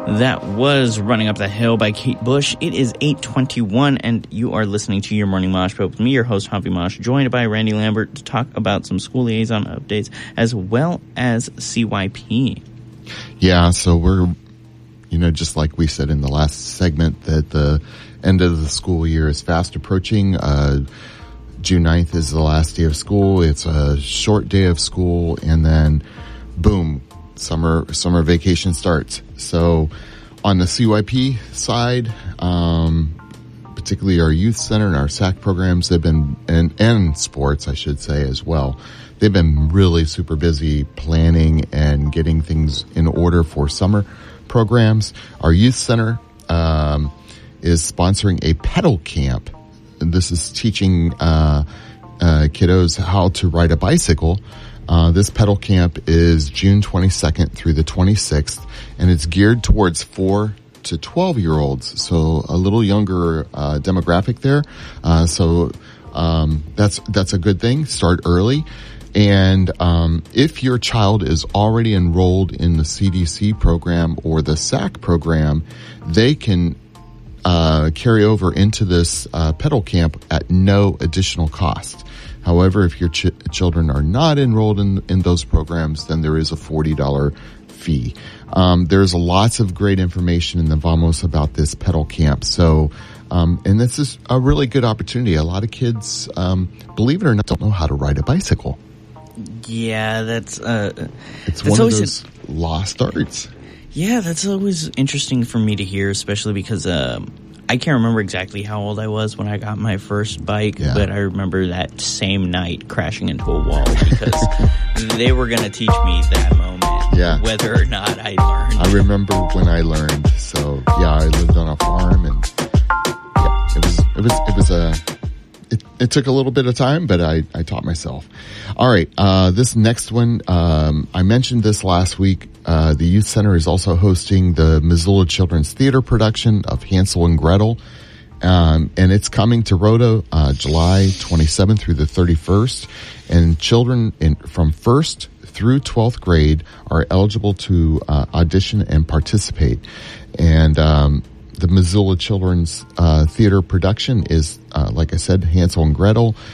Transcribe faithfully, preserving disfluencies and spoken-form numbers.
That was Running Up the Hill by Kate Bush. It is eight twenty-one, and you are listening to your Morning Mosh Pit with me, your host, Humpy Mosh, joined by Randy Lambert to talk about some school liaison updates as well as C Y P. Yeah, so we're, you know, just like we said in the last segment, that the end of the school year is fast approaching. Uh, June ninth is the last day of school. It's a short day of school, and then boom, summer summer vacation starts. So on the C Y P side, um, particularly our youth center and our S A C programs, they've been, and, and sports, I should say, as well. They've been really super busy planning and getting things in order for summer programs. Our youth center um, is sponsoring a pedal camp. And this is teaching uh, uh, kiddos how to ride a bicycle. Uh, this pedal camp is June twenty-second through the twenty-sixth, and it's geared towards four to twelve year olds. So a little younger, uh, demographic there. Uh, so, um, that's, that's a good thing. Start early. And, um, if your child is already enrolled in the C D C program or the S A C program, they can, uh, carry over into this, uh, pedal camp at no additional cost. However, if your ch- children are not enrolled in, in those programs, then there is a forty dollars fee. Um, there's lots of great information in the Vamos about this pedal camp. So, um, and this is a really good opportunity. A lot of kids, um, believe it or not, don't know how to ride a bicycle. Yeah, that's, uh, it's that's one of those a, lost arts. Yeah, that's always interesting for me to hear, especially because, um, I can't remember exactly how old I was when I got my first bike, yeah. but I remember that same night crashing into a wall because they were going to teach me that moment, yeah. whether or not I learned. I remember when I learned. So yeah, I lived on a farm, and yeah, it was it was it was a it, it took a little bit of time, but I I taught myself. All right, uh, this next one, um, I mentioned this last week. Uh, the Youth Center is also hosting the Missoula Children's Theater production of Hansel and Gretel. Um, and it's coming to Rhoda, uh, July twenty-seventh through the thirty-first. And children in, from first through twelfth grade are eligible to, uh, audition and participate. And, um, the Missoula Children's, uh, Theater production is, uh, like I said, Hansel and Gretel.